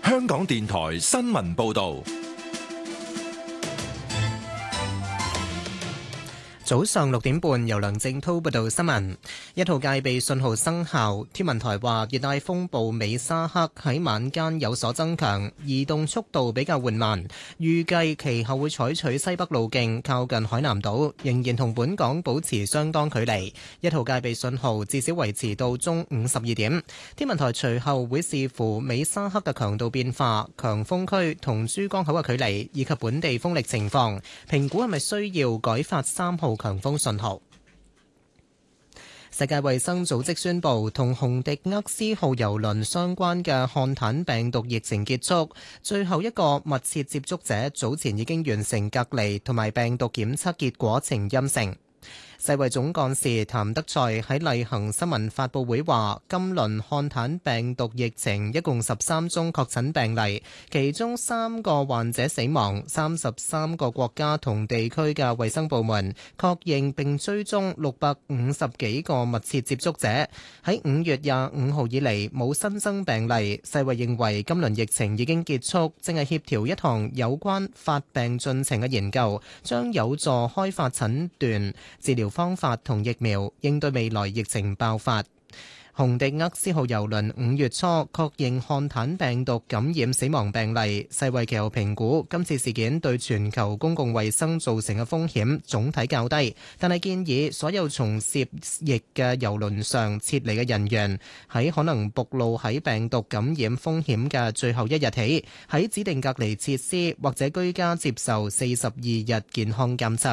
香港電台新聞報道。 早上6點半，由梁正滔報道新聞。一號戒備信號生效，天文台話熱帶風暴美沙克喺晚間有所增強，移動速度比較緩慢，預計其後會採取西北路徑靠近海南島，仍然同本港保持相當距離。一號戒備信號至少維持到中午12點。天文台隨後會視乎美沙克嘅強度變化、強風區同珠江口嘅距離以及本地風力情況，評估係咪需要改發3號強風信號。世界衛生組織宣布，同洪迪厄斯號郵輪相關嘅漢坦病毒疫情結束，最後一個密切接觸者早前已經完成隔離，同埋病毒檢測結果呈陰性。世衛總幹事譚德塞喺例行新聞發佈會話，今輪漢坦病毒疫情一共13宗確診病例，其中3個患者死亡，33個國家同地區嘅衛生部門確認並追蹤650幾個密切接觸者。喺5月25號以嚟冇新增病例，世衛認為今輪疫情已經結束，正係協調一項有關發病進程嘅研究，將有助開發診斷、治療方法同疫苗，應對未來疫情爆發。洪迪厄斯號郵輪5月初確認漢坦病毒感染死亡病例，世衛其後評估今次事件對全球公共衛生造成嘅風險總體較低，但係建議所有從涉疫嘅郵輪上撤離嘅人員喺可能暴露喺病毒感染風險嘅最後一日起，喺指定隔離設施或者居家接受42日健康監測。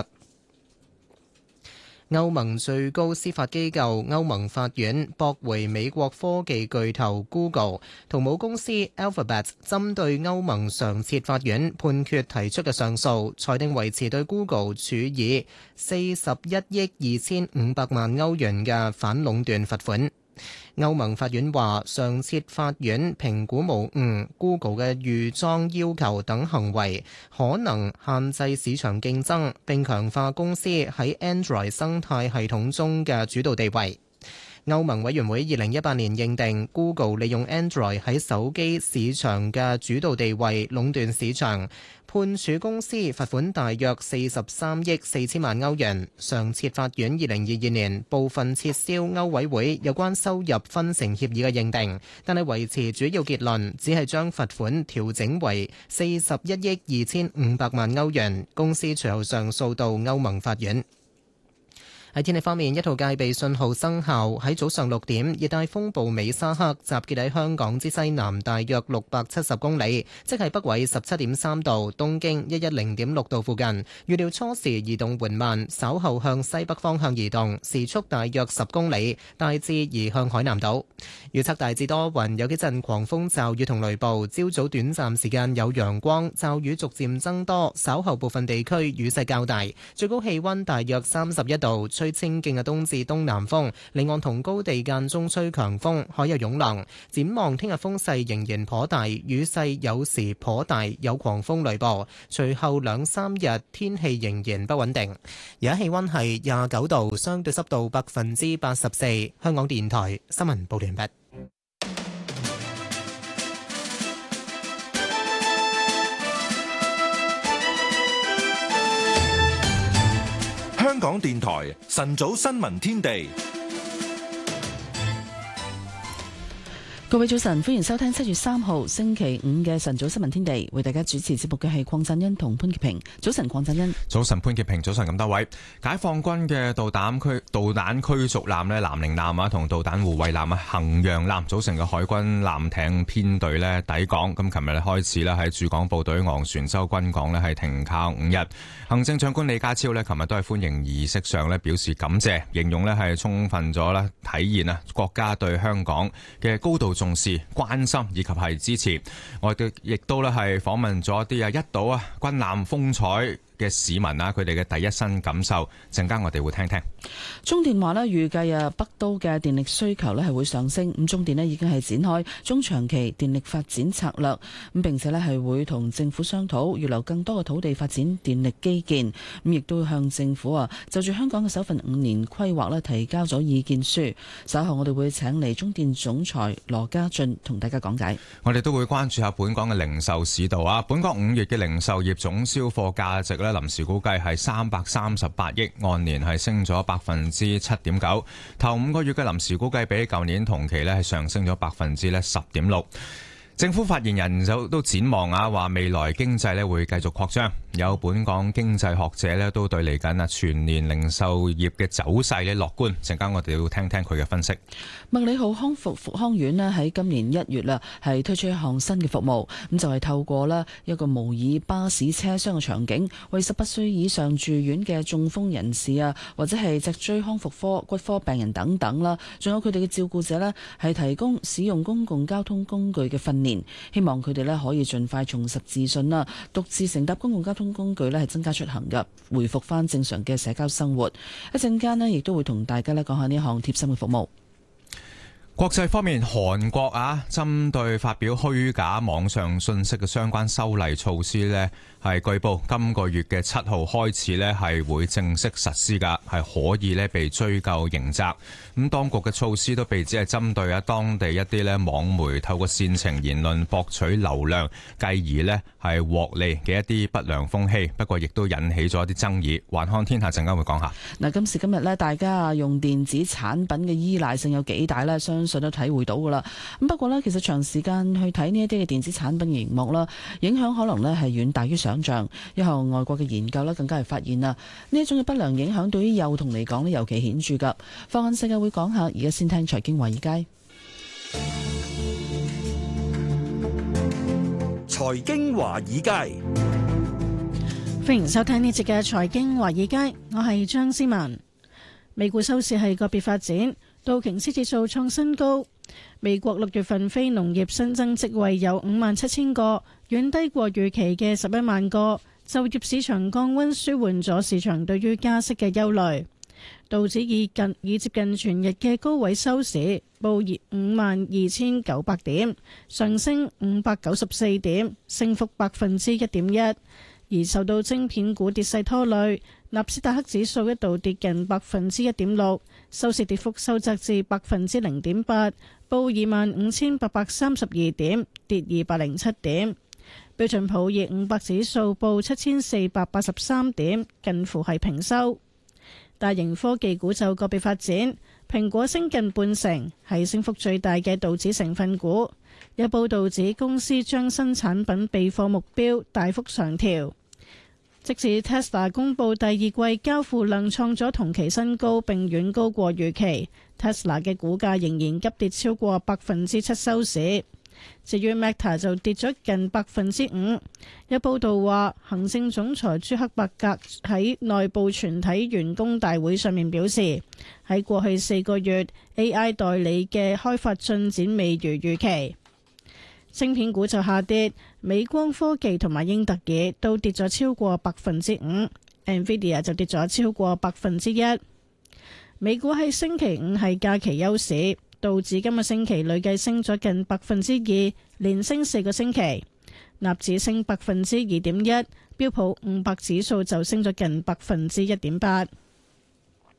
歐盟最高司法機構歐盟法院駁回美國科技巨頭 Google 同母公司 Alphabet 針對歐盟常設法院判決提出嘅上訴，裁定維持對 Google 處以41億2500萬歐元嘅反壟斷罰款。歐盟法院話，上設法院評估無誤 Google 嘅預裝要求等行為可能限制市場競爭，並強化公司喺 Android 生態系統中嘅主導地位。歐盟委員會2018年認定 Google 利用 Android 喺手機市場嘅主導地位壟斷市場，判處公司罰款大約43億4千萬歐元。上設法院2022年部分撤銷歐委會有關收入分成協議嘅認定，但係維持主要結論，只係將罰款調整為41億2500萬歐元。公司隨後上訴到歐盟法院。喺天氣方面，一號戒備信號生效。喺早上6點，熱帶風暴美沙克集結喺香港之西南大約670公里，即係北緯17.3度、東經110.6度附近。預料初時移動緩慢，稍後向西北方向移動，時速大約10公里，大致移向海南島。預測大致多雲，有幾陣狂風驟雨同雷暴。朝早短暫時間有陽光，驟雨逐漸增多，稍後部分地區雨勢較大。最高氣溫大約31度，吹清勁嘅東至東南風，離岸同高地間中吹強風，海有湧浪。展望聽日風勢仍然頗大，雨勢有時頗大，有狂風雷暴。隨後2-3日天氣仍然不穩定。而家氣溫係29度，相對濕度84%。香港電台新聞報完畢。 香港電台晨早新聞天地， 各位早晨，歡迎收聽7月3號星期五嘅晨早新聞天地，為大家主持節目嘅係鄺振欣同潘潔平。早晨，鄺振欣。早晨， 潘潔平。早晨咁多位。解放軍嘅導彈驅逐艦咧，南寧艦啊，同導彈護衛艦啊，衡陽艦組成嘅海軍艦艇編隊咧抵港。咁琴日咧開始咧喺駐港部隊昂船洲軍港咧係停靠5日。行政長官李家超咧琴日都係歡迎儀式上咧表示感謝，形容咧係充分咗咧體現啊國家對香港嘅高度重視、關心以及係支持。我哋亦都咧係訪問咗一啲一睹軍艦風采嘅市民啊，佢哋嘅第一身感受，陣間我哋會聽聽。 中電話咧預計北都嘅電力需求咧係會上升，咁中電咧已經係展開中長期電力發展策略，咁並且咧係會同政府商討預留更多嘅土地發展電力基建，咁亦都向政府就住香港嘅首份5年規劃咧提交咗意見書。稍後我哋會請嚟中電總裁羅家俊同大家講解。 我哋都會關注下本港嘅零售市道啊。本港5月嘅零售業總銷貨價值咧，臨時估計係338億，按年係升咗7.9%。頭5個月嘅臨時估計比舊年同期咧係上升咗10.6%。政府發言人就都展望話未來經濟咧會繼續擴張。有本港經濟學者咧都對嚟緊全年零售業嘅走勢咧樂觀。陣間我哋要聽聽佢嘅分析。 麥理浩康復康院咧喺今年1月啦，係推出一項新嘅服務，咁就係透過啦一個模擬巴士車廂嘅場景，為18歲以上住院嘅中風人士或者係脊椎康復科、骨科病人等等啦，仲有佢哋嘅照顧者咧，係提供使用公共交通工具嘅訓練，希望佢哋咧可以盡快重拾自信啦，獨自乘搭公共交通工具咧係增加出行嘅，回復翻正常嘅社交生活。一陣間咧亦都會同大家咧講下呢項貼心嘅服務。 國際方面，韓國針對發表虛假網上信息嘅相關修例措施呢，係據報今個月嘅7號開始呢係會正式實施㗎，係可以呢被追究刑責。咁當局嘅措施都被指係針對當地一啲呢網媒透過煽情言論博取流量，繼而呢係獲利嘅一啲不良風氣。不過亦都引起咗一啲爭議。環看天下陣間會講下。 嗱，今時今日呢，大家用電子產品嘅依賴性有幾大呢？相信都體會到噶啦。咁不過呢，其實長時間去睇呢一啲嘅電子產品嘅熒幕啦，影響可能呢係遠大於想象。一項外國嘅研究呢，更加係發現啦，呢一種嘅不良影響對於幼童嚟講呢，尤其顯著噶。放眼世界會講下，而家先聽財經華爾街。 財經華爾街， 歡迎收聽呢節嘅財經華爾街，我係張思文。美股收市係個別發展。道瓊斯指數創新高，美國6月份非農業新增職位有57,000個，遠低過預期嘅11萬個。就業市場降溫舒緩咗市場對於加息嘅憂慮。道指以接近全日嘅高位收市，報52,900點，上升594點，升幅1.1%。而受到晶片股跌勢拖累，納斯達克指數一度跌近1.6%，收市跌幅收窄至0.8%，報25,832點，跌207點。標準普爾500指數報7,483點，近乎係平收。大型科技股就個別發展，蘋果升近半成，係升幅最大嘅道指成分股。有報道指公司將新產品備貨目標大幅上調。即使 Tesla 公布第二季交付量創咗同期新高，並遠高過預期， Tesla 嘅股價仍然急跌超過7%收市。至於 Meta 就跌咗近5%。有報道話，行政總裁朱克伯格喺內部全體員工大會上面表示，喺過去4個月 AI 代理嘅開發進展未如預期。晶片股就下跌，美光科技同埋英特爾都跌咗超過5%，Nvidia 就跌咗超過1%。美股喺星期五係假期休市，道指今個星期累計升咗近2%，連升4個星期。納指升2.1%，標普500指數就升咗近1.8%。